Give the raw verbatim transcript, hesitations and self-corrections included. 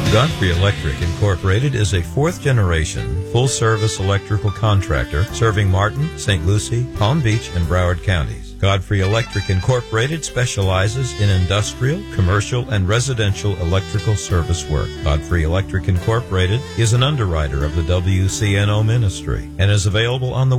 Godfrey Electric Incorporated is a fourth-generation, full-service electrical contractor serving Martin, Saint Lucie, Palm Beach, and Broward counties. Godfrey Electric Incorporated specializes in industrial, commercial, and residential electrical service work. Godfrey Electric Incorporated is an underwriter of the W C N O ministry and is available on the